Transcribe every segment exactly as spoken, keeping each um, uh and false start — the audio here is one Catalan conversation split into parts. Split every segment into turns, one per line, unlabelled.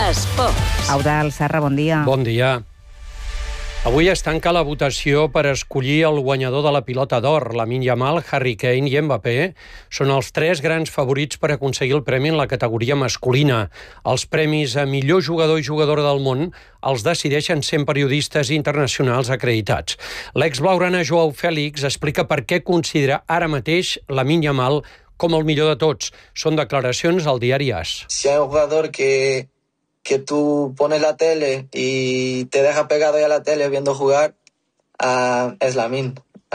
Esports.
Eudald Serra, bon dia.
Bon dia. Avui es tanca la votació per escollir el guanyador de la pilota d'or. Lamine Yamal, Harry Kane i Mbappé són els tres grans favorits per aconseguir el premi en la categoria masculina. Els premis a millor jugador i jugadora del món els decideixen cent periodistes internacionals acreditats. L'ex-blaugrana Joao Félix explica per què considera ara mateix Lamine Yamal com el millor de tots. Són declaracions al diari AS.
Si hay un jugador que... que tú pones la tele y te deja pegado ahí a la tele viendo jugar, uh, es Lamine.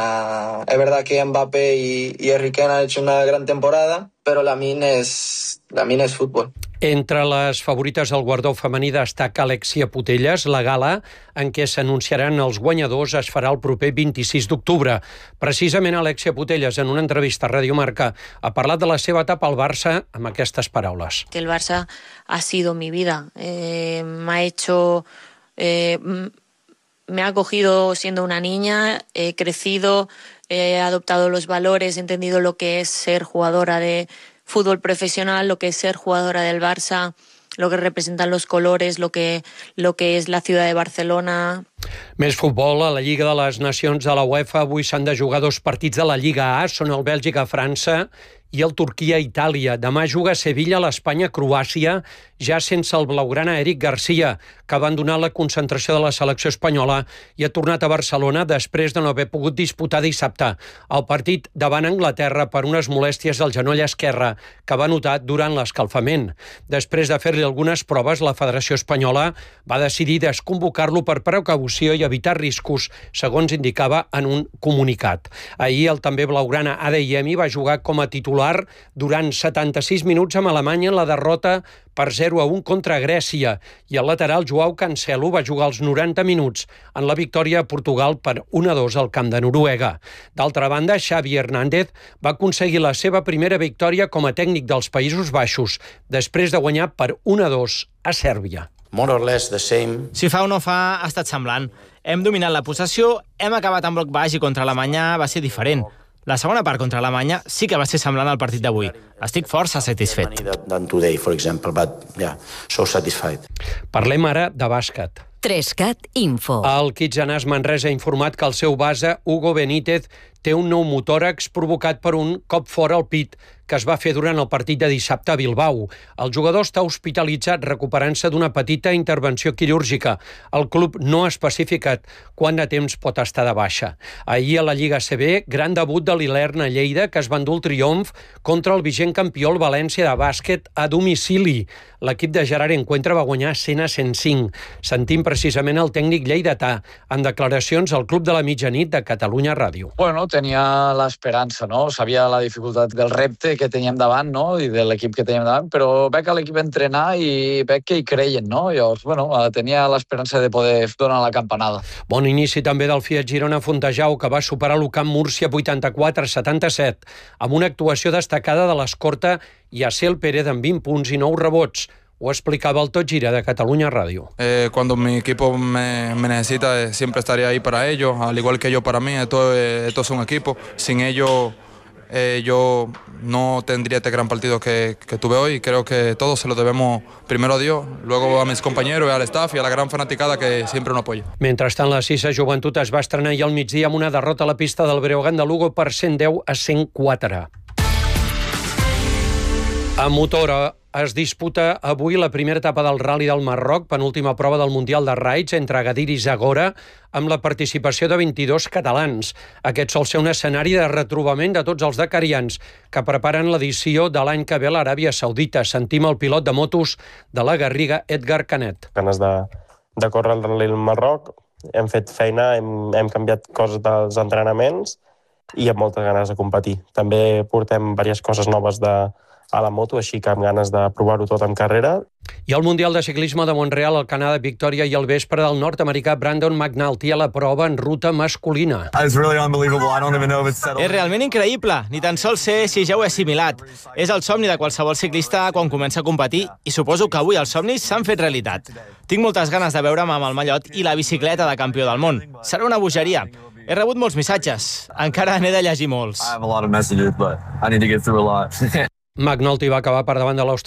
Uh, es verdad que Mbappé y, y Harry Kane han hecho una gran temporada, pero Lamine es, Lamine es fútbol.
Entre les favorites al guardó femení destaca Alexia Putellas. La gala en què s'anunciaran els guanyadors es farà el proper vint-i-sis d'octubre. Precisament Alexia Putellas, en una entrevista a Radio Marca, ha parlat de la seva etapa al Barça amb aquestes paraules.
Que el Barça ha sido mi vida. Eh, me ha hecho... Eh, me ha acogido siendo una niña, he crecido, he adoptado los valores, he entendido lo que es ser jugadora de fútbol profesional, lo que es ser jugadora del Barça, lo que representan los colores, lo que, lo que es la ciudad de Barcelona.
Més futbol. A la Lliga de les Nacions de la UEFA avui s'han de jugar dos partits de la Lliga A. Són el Bèlgica-França i el Turquia-Itàlia. Demà juga Sevilla, l'Espanya-Croàcia, ja sense el blaugrana Eric Garcia, que ha abandonat la concentració de la selecció espanyola i ha tornat a Barcelona després de no haver pogut disputar dissabte el partit davant Anglaterra per unes molèsties al genoll esquerre que va notar durant l'escalfament. Després de fer-li algunes proves, la Federació Espanyola va decidir desconvocar-lo per precaució i evitar riscos, segons indicava en un comunicat. Ahir el també blaugrana Adeyemi va jugar com a titular durant setanta-sis minuts amb Alemanya en la derrota per zero a un contra Grècia i el lateral Joao Cancelo va jugar els noranta minuts en la victòria a Portugal per un a dos al camp de Noruega. D'altra banda, Xavi Hernández va aconseguir la seva primera victòria com a tècnic dels Països Baixos després de guanyar per un a dos a Sèrbia.
More or less the same.
Si fa o no fa, ha estat semblant. Hem dominat la possessió, hem acabat en bloc baix i contra Alemanya va ser diferent. La segona part contra Alemanya sí que va ser semblant al partit d'avui. Estic força satisfet.
Today, for example, but yeah, so satisfied.
Parlem ara de bàsquet.
Trescat Info.
El Kitsanàs Manresa ha informat que el seu base, Hugo Benítez, té un nou motòrax provocat per un cop fora al pit que es va fer durant el partit de dissabte a Bilbao. El jugador està hospitalitzat recuperant-se d'una petita intervenció quirúrgica. El club no ha especificat quant de temps pot estar de baixa. Ahir a la Lliga A C B, gran debut de l'Ilerna Lleida, que es va endur el triomf contra el vigent campió el València de bàsquet a domicili. L'equip de Gerard Encuentra va guanyar cent a cent cinc. Sentim precisament el tècnic lleidatà en declaracions al Club de la Mitjanit de Catalunya Ràdio.
Bueno, tenia l'esperança, no? Sabia la dificultat del repte que teníem davant, no? I de l'equip que teníem davant, però veig a l'equip entrenar i veig que hi creien, no? Llavors, bueno, tenia l'esperança de poder donar la campanada.
Bon inici també del Fiat Girona Fontejau, que va superar l'Ucamp Múrcia vuitanta-quatre a setanta-set, amb una actuació destacada de l'escorta Yaciel Pérez amb vint punts i nou rebots. Ho explicava el Tot Gira de Catalunya Ràdio.
Eh, cuando mi equipo me, me necesita, eh, siempre estaré ahí para ellos, al igual que yo para mí. Esto, eh, esto es un equipo. Sin ellos, eh, yo no tendría este gran partido que, que tuve hoy. Creo que todo se lo debemos primero a Dios, luego a mis compañeros y al staff y a la gran fanaticada que siempre nos apoya.
Mentrestant, la Sisa Joventut es va estrenar ahir al migdia amb una derrota a la pista del Breogán de Lugo per cent deu a cent quatre. A motor es disputa avui la primera etapa del Rally del Marroc, penúltima prova del Mundial de Raids entre Agadir i Zagora, amb la participació de vint-i-dos catalans. Aquest sol ser un escenari de retrobament de tots els dakarians que preparen l'edició de l'any que ve a l'Aràbia Saudita. Sentim el pilot de motos de la Garriga, Edgar Canet.
Ganes de, de córrer el Rally del Marroc, hem fet feina, hem, hem canviat coses dels entrenaments i amb moltes ganes de competir. També portem diverses coses noves de a la moto, així que amb ganes de provar-ho tot en carrera.
I el Mundial de Ciclisme de Montreal, el Canadà Victòria i el vespre del nord-americà Brandon McNulty a la prova en ruta masculina.
És realment increïble, ni tan sols sé si ja ho he assimilat. És el somni de qualsevol ciclista quan comença a competir i suposo que avui els somnis s'han fet realitat. Tinc moltes ganes de veure'm amb el mallot i la bicicleta de campió del món. Serà una bogeria. He rebut molts missatges. Encara n'he de llegir molts.
McNulty va acabar per davant de l'Australià